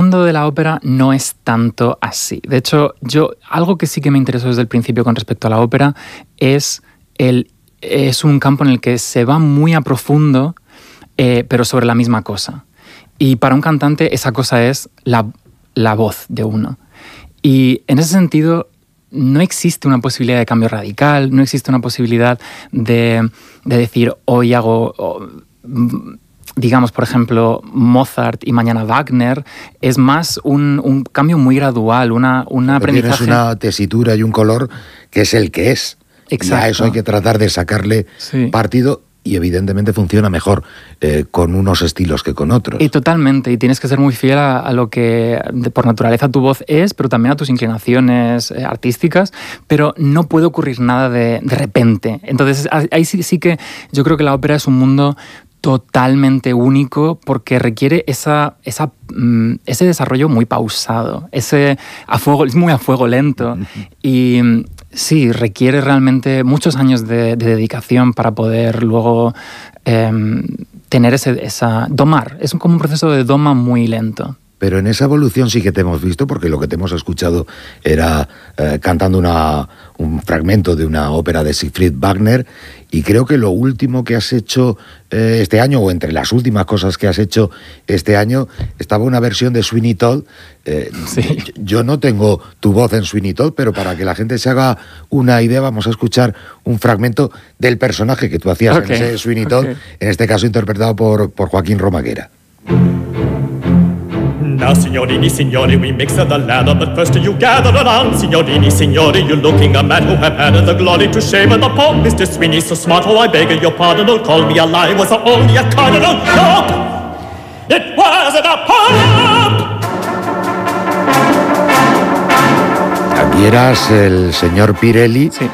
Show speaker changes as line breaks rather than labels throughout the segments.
mundo de la ópera no es tanto así. De hecho, algo que sí que me interesó desde el principio con respecto a la ópera es un campo en el que se va muy a profundo, pero sobre la misma cosa. Y para un cantante esa cosa es la voz de uno. Y en ese sentido no existe una posibilidad de cambio radical, no existe una posibilidad de decir hoy hago, digamos, por ejemplo, Mozart y mañana Wagner. Es más un cambio muy gradual, un aprendizaje.
Tienes una tesitura y un color que es el que es.
Exacto.
Y a eso hay que tratar de sacarle partido. Y evidentemente funciona mejor con unos estilos que con otros.
Y totalmente, y tienes que ser muy fiel a lo que por naturaleza tu voz es, pero también a tus inclinaciones artísticas, pero no puede ocurrir nada de repente. Entonces ahí sí que yo creo que la ópera es un mundo totalmente único porque requiere ese desarrollo muy pausado, es muy a fuego lento y sí, requiere realmente muchos años de dedicación para poder luego tener domar. Es como un proceso de doma muy lento.
Pero en esa evolución sí que te hemos visto, porque lo que te hemos escuchado era cantando un fragmento de una ópera de Siegfried Wagner, y creo que lo último que has hecho este año, o entre las últimas cosas que has hecho este año, estaba una versión de Sweeney Todd.
Sí.
Yo no tengo tu voz en Sweeney Todd, pero para que la gente se haga una idea, vamos a escuchar un fragmento del personaje que tú hacías en ese Sweeney Todd, en este caso interpretado por Joaquín Romaguera.
Now, signorini, signori, we mix the ladder, but first you gather around. Signorini, signori, you're looking a man who have had the glory to shame at the Pope. Mr. Sweeney, so smart, oh, I beg your pardon, don't call me a lie, was only a cardinal. Nope, it wasn't a Pope.
Aquí eras el señor Pirelli.
Sí.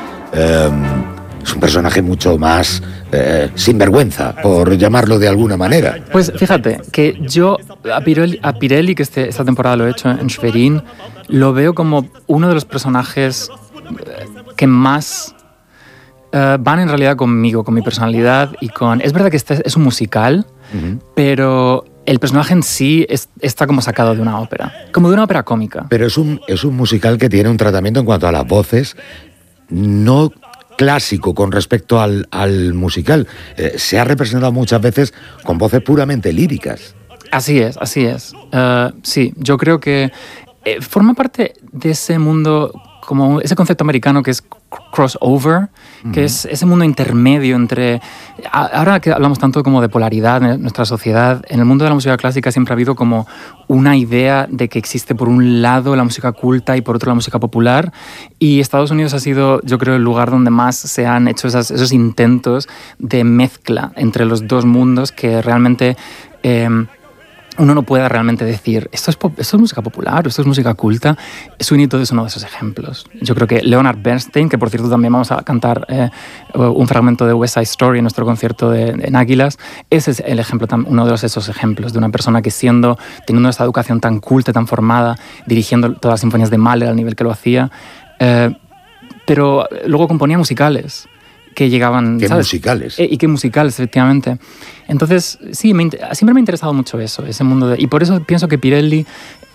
Es un personaje mucho más sinvergüenza, por llamarlo de alguna manera.
Pues fíjate que yo a Pirelli, que esta temporada lo he hecho en Schwerin, lo veo como uno de los personajes que más van en realidad conmigo, con mi personalidad y con... Es verdad que este es un musical, pero el personaje en sí está como sacado de una ópera, como de una ópera cómica.
Pero es un musical que tiene un tratamiento en cuanto a las voces no clásico con respecto al musical. Se ha representado muchas veces con voces puramente líricas.
Así es. Sí, yo creo que forma parte de ese mundo, como ese concepto americano que es crossover, que es ese mundo intermedio entre... Ahora que hablamos tanto como de polaridad en nuestra sociedad, en el mundo de la música clásica siempre ha habido como una idea de que existe por un lado la música culta y por otro la música popular, y Estados Unidos ha sido, yo creo, el lugar donde más se han hecho esos intentos de mezcla entre los dos mundos que realmente... uno no pueda realmente decir esto es música popular o esto es música culta. Sweeney Todd es uno de esos ejemplos. Yo creo que Leonard Bernstein, que por cierto también vamos a cantar un fragmento de West Side Story en nuestro concierto en Águilas, ese es el ejemplo, uno de esos ejemplos de una persona que teniendo esta educación tan culta, tan formada, dirigiendo todas las sinfonías de Mahler al nivel que lo hacía, pero luego componía musicales que llegaban...
¿Qué
¿sabes?
musicales?
Y qué musicales, efectivamente. Entonces, sí, siempre me ha interesado mucho ese mundo. Y por eso pienso que Pirelli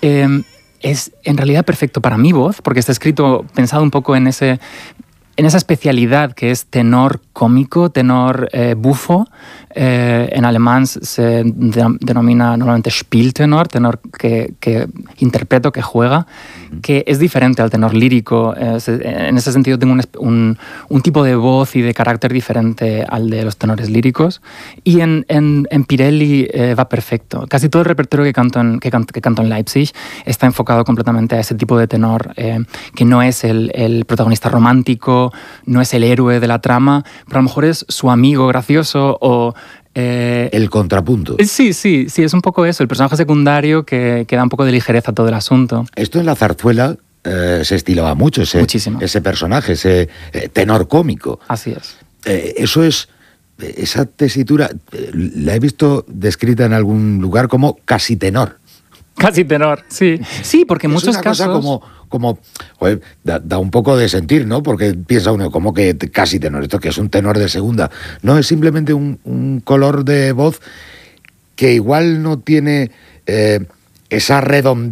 es en realidad perfecto para mi voz, porque está escrito, pensado un poco en esa especialidad que es tenor cómico, tenor bufo. En alemán se denomina normalmente Spieltenor, tenor que interpreta, que juega, que es diferente al tenor lírico. En ese sentido tengo un tipo de voz y de carácter diferente al de los tenores líricos. Y en Pirelli va perfecto. Casi todo el repertorio que canto en Leipzig está enfocado completamente a ese tipo de tenor, que no es el protagonista romántico, no es el héroe de la trama, pero a lo mejor es su amigo gracioso o...
el contrapunto.
Sí, es un poco eso, el personaje secundario que da un poco de ligereza a todo el asunto.
Esto en la zarzuela se estilaba mucho, ese personaje, ese tenor cómico.
Así es.
Eso es, esa tesitura, la he visto descrita en algún lugar como casi tenor.
Casi tenor, sí. Sí, porque en muchos casos...
Es una cosa como joder, da un poco de sentir, ¿no? Porque piensa uno, como que casi tenor, esto que es un tenor de segunda. No, es simplemente un color de voz que igual no tiene esa redondez